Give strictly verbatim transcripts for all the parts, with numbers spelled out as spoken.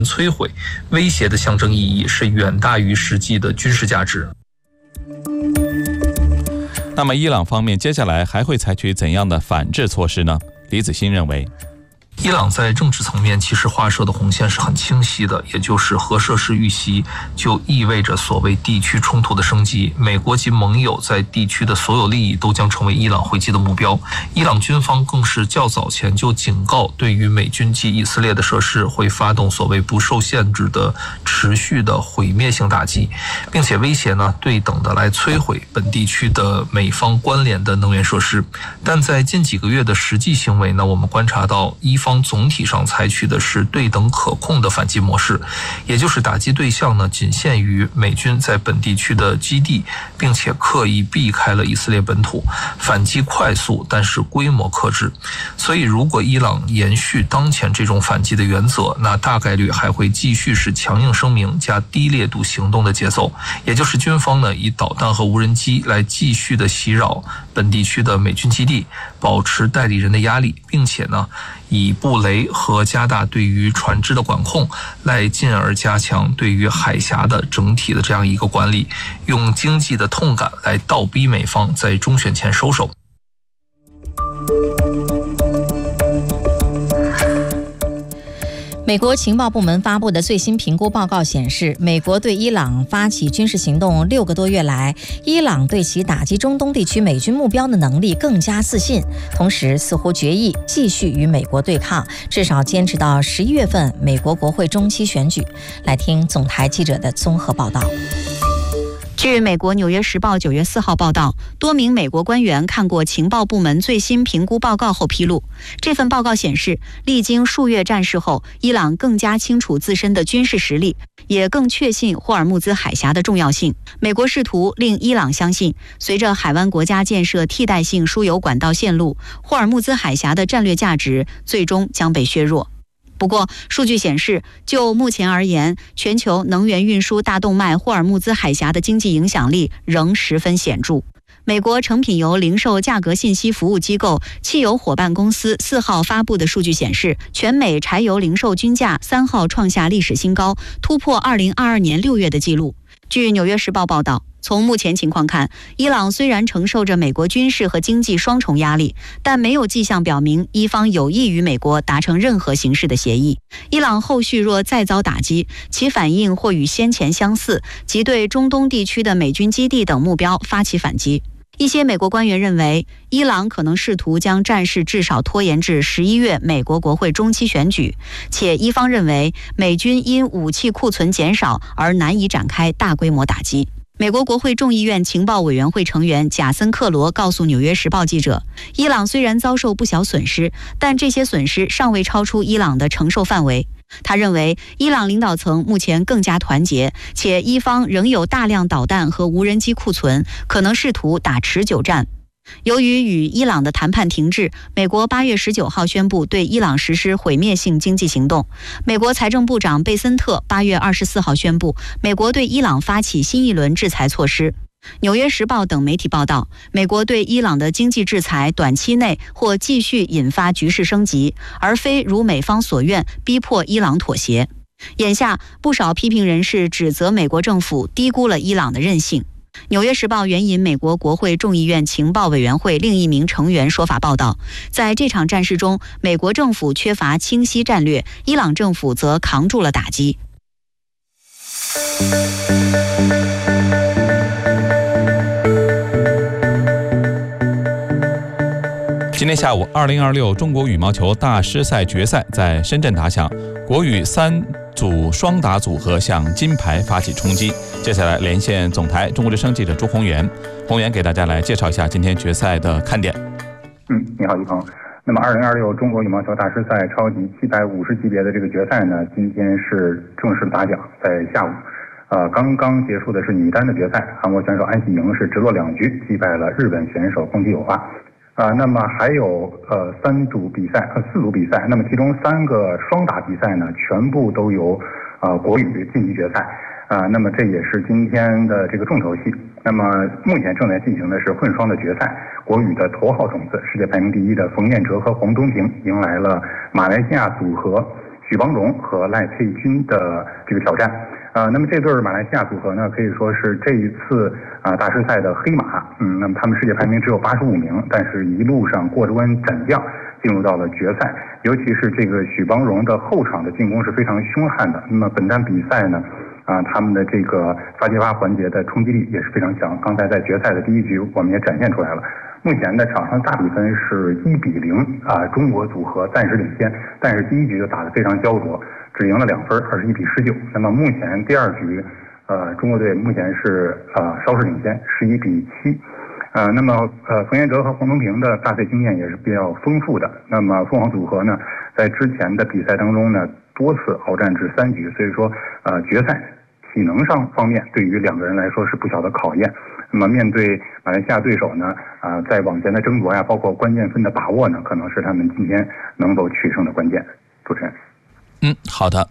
摧毁，威胁的象征意义是远大于实际的军事价值。 那么伊朗方面接下来还会采取怎样的反制措施呢？李子欣认为， 伊朗在政治层面其实画设的红线是很清晰的，也就是核设施遇袭就意味着所谓地区冲突的升级，美国及盟友在地区的所有利益都将成为伊朗回击的目标。伊朗军方更是较早前就警告，对于美军及以色列的设施会发动所谓不受限制的持续的毁灭性打击，并且威胁呢对等的来摧毁本地区的美方关联的能源设施。但在近几个月的实际行为呢，我们观察到伊方总体上采取的是对等可控的反击模式，也就是打击对象呢仅限于美军在本地区的基地，并且刻意避开了以色列本土，反击快速但是规模克制。所以如果伊朗延续当前这种反击的原则，那大概率还会继续是强硬声明加低烈度行动的节奏，也就是军方呢以导弹和无人机来继续的袭扰本地区的美军基地，保持代理人的压力，并且呢以布雷和加大对于船只的管控，来进而加强对于海峡的整体的这样一个管理，用经济的痛感来倒逼美方在中选前收手。 美国情报部门发布的最新评估报告显示，美国对伊朗发起军事行动六个多月来，伊朗对其打击中东地区美军目标的能力更加自信，同时似乎决意继续与美国对抗，至少坚持到十一月份美国国会中期选举。来听总台记者的综合报道。 据美国《纽约时报》九月四号报道，多名美国官员看过情报部门最新评估报告后披露，这份报告显示，历经数月战事后，伊朗更加清楚自身的军事实力，也更确信霍尔木兹海峡的重要性。美国试图令伊朗相信，随着海湾国家建设替代性输油管道线路，霍尔木兹海峡的战略价值最终将被削弱。不过，数据显示，就目前而言，全球能源运输大动脉霍尔木兹海峡的经济影响力仍十分显著。美国成品油零售价格信息服务机构汽油伙伴公司四号发布的数据显示，全美柴油零售均价三号创下历史新高，突破二零二二年六月的记录。据《纽约时报》报道，从目前情况看，伊朗虽然承受着美国军事和经济双重压力，但没有迹象表明伊方有意与美国达成任何形式的协议。伊朗后续若再遭打击，其反应或与先前相似，即对中东地区的美军基地等目标发起反击。一些美国官员认为，伊朗可能试图将战事至少拖延至十一月美国国会中期选举，且伊方认为美军因武器库存减少而难以展开大规模打击。美国国会众议院情报委员会成员贾森·克罗告诉《纽约时报》记者，伊朗虽然遭受不小损失，但这些损失尚未超出伊朗的承受范围。他认为，伊朗领导层目前更加团结，且伊方仍有大量导弹和无人机库存，可能试图打持久战。由于与伊朗的谈判停滞，美国八月十九号宣布对伊朗实施毁灭性经济行动。美国财政部长贝森特八月二十四号宣布，美国对伊朗发起新一轮制裁措施。纽约时报等媒体报道，美国对伊朗的经济制裁短期内或继续引发局势升级，而非如美方所愿逼迫伊朗妥协。眼下，不少批评人士指责美国政府低估了伊朗的韧性。纽约时报援引美国国会众议院情报委员会另一名成员说法报道，在这场战事中，美国政府缺乏清晰战略，伊朗政府则扛住了打击。 今天下午，二零二六中国羽毛球大师赛决赛在深圳打响，国羽三组双打组合向金牌发起冲击。接下来连线总台中国之声记者朱宏源，宏源给大家来介绍一下今天决赛的看点。 嗯，你好，一鹏。那么，二零二六中国羽毛球大师赛超级七百五十级别的这个决赛呢，今天是正式打响，在下午。呃，刚刚结束的是女单的决赛，韩国选手安喜莹是直落两局击败了日本选手宫崎友花。啊、呃，那么还有呃三组比赛，呃四组比赛，那么其中三个双打比赛呢，全部都由呃国羽晋级决赛。啊、呃，那么这也是今天的这个重头戏。那么目前正在进行的是混双的决赛，国羽的头号种子，世界排名第一的冯彦哲和黄东萍迎来了马来西亚组合许邦荣和赖佩君的这个挑战。呃，那么这对马来西亚组合呢，可以说是这一次啊、呃、大师赛的黑马。嗯，那么他们世界排名只有八十五名，但是一路上过关斩将，进入到了决赛。尤其是这个许邦荣的后场的进攻是非常凶悍的。那么本站比赛呢，啊、呃，他们的这个发接发环节的冲击力也是非常强。刚才在决赛的第一局，我们也展现出来了。目前的场上大比分是一比零啊，中国组合暂时领先，但是第一局就打得非常焦灼，只赢了两分，二十一比十九。那么目前第二局，呃，中国队目前是呃稍事领先，十一比七。呃，那么呃，冯彦哲和黄东平的大赛经验也是比较丰富的。那么凤凰组合呢，在之前的比赛当中呢，多次鏖战至三局，所以说呃，决赛体能上方面对于两个人来说是不小的考验。那么面对马来西亚对手呢，啊、呃，在往前的争夺呀，包括关键分的把握呢，可能是他们今天能否取胜的关键。主持人， 嗯，好的。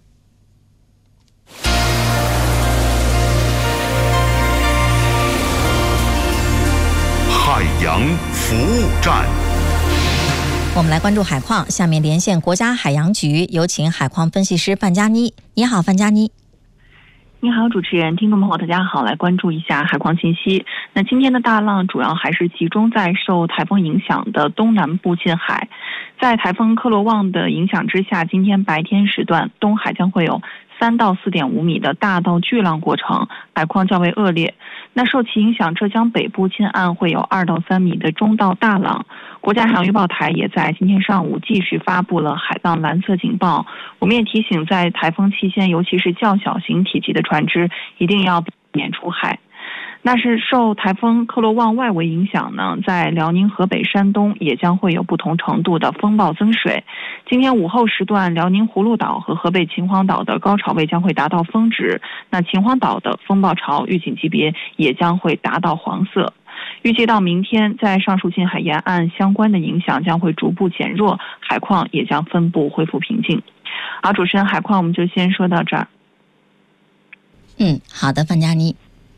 海洋服务站， 我们来关注海况。下面连线国家海洋局，有请海况分析师范佳妮。你好，范佳妮。 你好，主持人，听众朋友，大家好，来关注一下海况信息。那今天的大浪主要还是集中在受台风影响的东南部近海，在台风克罗旺的影响之下，今天白天时段东海将会有三到四点五米的大到巨浪过程，海况较为恶劣。那受其影响，浙江北部近岸会有二到三米的中到大浪。国家海洋预报台也在今天上午继续发布了海浪蓝色警报。我们也提醒，在台风期间，尤其是较小型体积的船只，一定要避免出海。那是受台风克罗旺外围影响呢，在辽宁、河北、山东也将会有不同程度的风暴增水。今天午后时段，辽宁葫芦岛和河北秦皇岛的高潮位将会达到峰值，那秦皇岛的风暴潮预警级别也将会达到黄色。预计到明天，在上述近海沿岸相关的影响将会逐步减弱，海况也将分布恢复平静。好，主持人，海况我们就先说到这儿。 嗯，好的，范佳妮。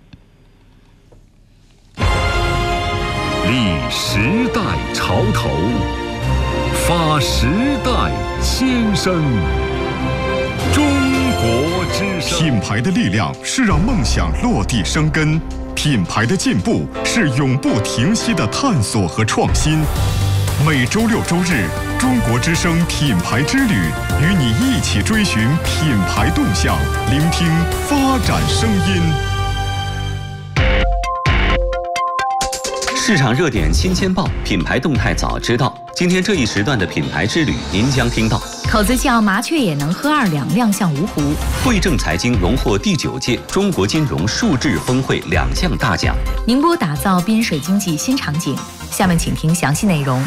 立时代潮头，发时代先声。中国之声，品牌的力量是让梦想落地生根，品牌的进步是永不停息的探索和创新。每周六周日，中国之声品牌之旅，与你一起追寻品牌动向，聆听发展声音。 市场热点新鲜报，品牌动态早知道。今天这一时段的品牌之旅，您将听到： 口子窖麻雀也能喝二两亮相芜湖； 汇正财经荣获第九届中国金融数智峰会两项大奖； 宁波打造滨水经济新场景。下面请听详细内容。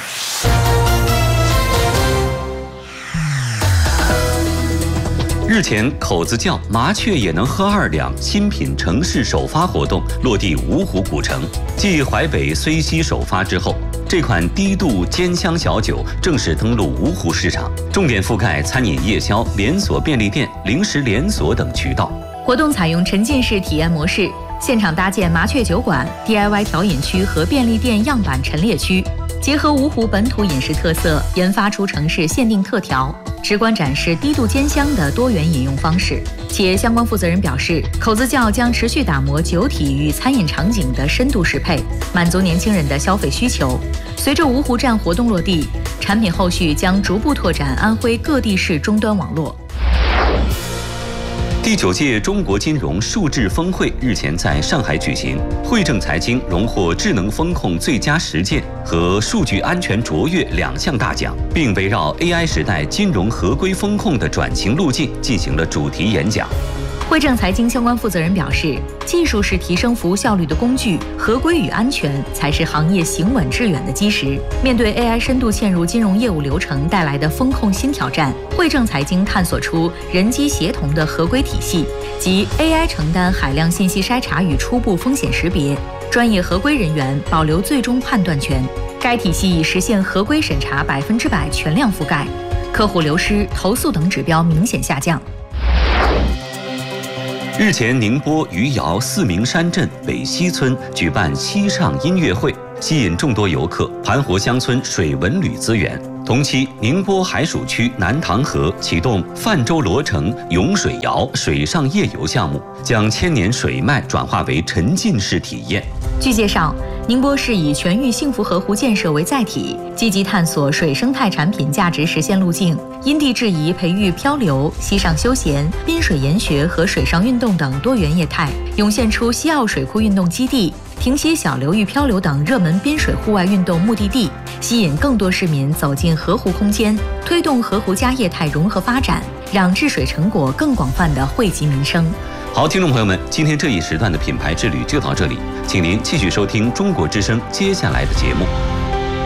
日前，口子窖麻雀也能喝二两新品城市首发活动落地芜湖古城。继淮北睢溪首发之后，这款低度煎香小酒正式登陆芜湖市场，重点覆盖餐饮夜宵、连锁便利店、零食连锁等渠道。 活动采用沉浸式体验模式，现场搭建麻雀酒馆、D I Y 调饮区和便利店样板陈列区，结合芜湖本土饮食特色，研发出城市限定特调，直观展示低度煎香的多元饮用方式。企业相关负责人表示，口子窖将持续打磨酒体与餐饮场景的深度适配，满足年轻人的消费需求。随着芜湖站活动落地，产品后续将逐步拓展安徽各地市终端网络。 第九届中国金融数智峰会日前在上海举行，汇正财经荣获智能风控最佳实践和数据安全卓越两项大奖，并围绕 A I 时代金融合规风控的转型路径进行了主题演讲。 汇正财经相关负责人表示，技术是提升服务效率的工具，合规与安全才是行业行稳致远的基石。面对 A I 深度嵌入金融业务流程带来的风控新挑战，汇正财经探索出人机协同的合规体系，即 A I 承担海量信息筛查与初步风险识别，专业合规人员保留最终判断权。该体系已实现合规审查百分之百全量覆盖，客户流失、投诉等指标明显下降。 日前，宁波余姚四明山镇北溪村举办西上音乐会，吸引众多游客，盘活乡村水文旅资源。 同期，宁波海曙区南塘河启动泛舟罗城咏水谣水上夜游项目，将千年水脉转化为沉浸式体验。 据介绍，宁波市以全域幸福河湖建设为载体，积极探索水生态产品价值实现路径，因地制宜培育漂流、溪上休闲、滨水研学和水上运动等多元业态，涌现出西澳水库运动基地、平溪小流域漂流等热门滨水户外运动目的地，吸引更多市民走进河湖空间，推动河湖佳业态融合发展，让治水成果更广泛地惠及民生。 好，听众朋友们，今天这一时段的品牌之旅就到这里，请您继续收听中国之声接下来的节目。